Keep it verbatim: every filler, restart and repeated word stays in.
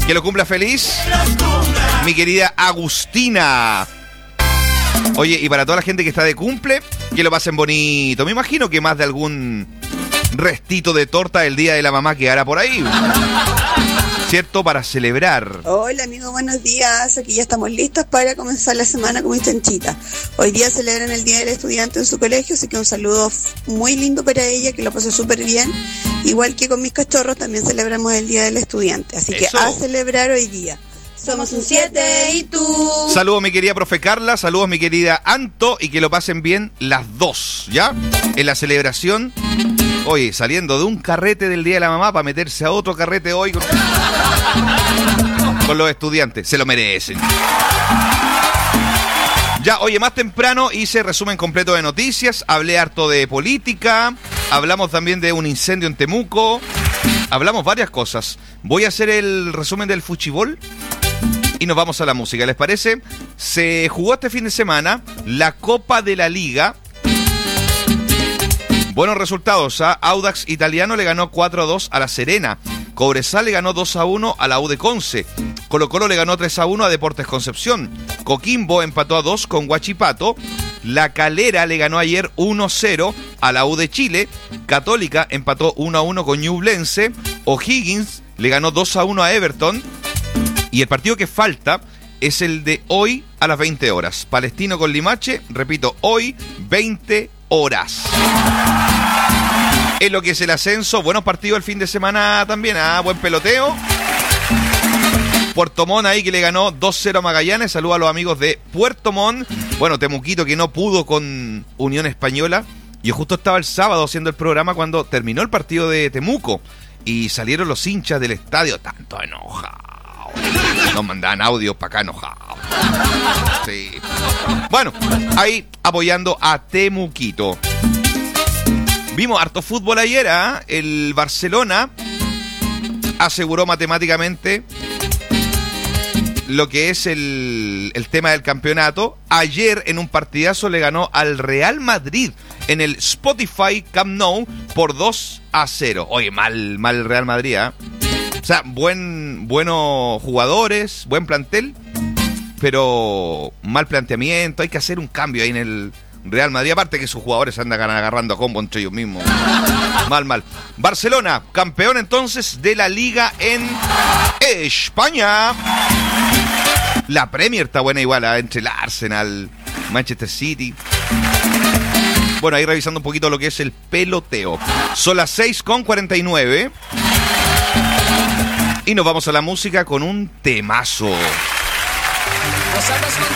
Que lo cumpla feliz mi querida Agustina. Oye, y para toda la gente que está de cumple, que lo pasen bonito. Me imagino que más de algún restito de torta el día de la mamá quedará por ahí, ¿cierto? Para celebrar. Hola amigos, buenos días. Aquí ya estamos listos para comenzar la semana con mis chanchitas. Hoy día celebran el Día del Estudiante en su colegio, así que un saludo muy lindo para ella, que lo pasó súper bien. Igual que con mis cachorros también celebramos el Día del Estudiante, así Eso. que a celebrar hoy día. Somos un siete y tú. Saludos mi querida profe Carla, saludos mi querida Anto, y que lo pasen bien las dos, ¿ya? En la celebración, oye, saliendo de un carrete del Día de la Mamá para meterse a otro carrete hoy con, con los estudiantes, se lo merecen. Ya, oye, más temprano hice resumen completo de noticias, hablé harto de política, hablamos también de un incendio en Temuco, hablamos varias cosas. Voy a hacer el resumen del fuchibol y nos vamos a la música, ¿les parece? Se jugó este fin de semana la Copa de la Liga. Buenos resultados, ¿eh? Audax Italiano le ganó cuatro a dos a La Serena. Cobresal le ganó dos a uno a la U de Conce. Colo Colo le ganó tres a uno a Deportes Concepción. Coquimbo empató a dos con Huachipato. La Calera le ganó ayer uno a cero a la U de Chile. Católica empató uno a uno con Ñublense. O'Higgins le ganó dos a uno a Everton. Y el partido que falta es el de hoy a las veinte horas. Palestino con Limache, repito, hoy veinte horas. En lo que es el ascenso, buenos partidos el fin de semana también, ah, buen peloteo. Puerto Montt ahí que le ganó dos cero a Magallanes, saludos a los amigos de Puerto Montt. Bueno, Temuquito que no pudo con Unión Española. Yo justo estaba el sábado haciendo el programa cuando terminó el partido de Temuco y salieron los hinchas del estadio tanto enojados. Nos mandaban audios para acá enojados. Sí. Bueno, ahí apoyando a Temuquito. Vimos harto fútbol ayer, ¿eh? El Barcelona aseguró matemáticamente lo que es el, el tema del campeonato. Ayer en un partidazo le ganó al Real Madrid en el Spotify Camp Nou por dos a cero. Oye, mal, mal el Real Madrid, ¿eh? O sea, buen, buenos jugadores, buen plantel, pero mal planteamiento. Hay que hacer un cambio ahí en el Real Madrid. Aparte que sus jugadores andan agarrando a combo entre ellos mismos. Mal, mal. Barcelona, campeón entonces de la Liga en España. La Premier está buena igual, ¿eh? Entre el Arsenal, Manchester City. Bueno, ahí revisando un poquito lo que es el peloteo. Son las seis con cuarenta y nueve. Y nos vamos a la música con un temazo. Nosotros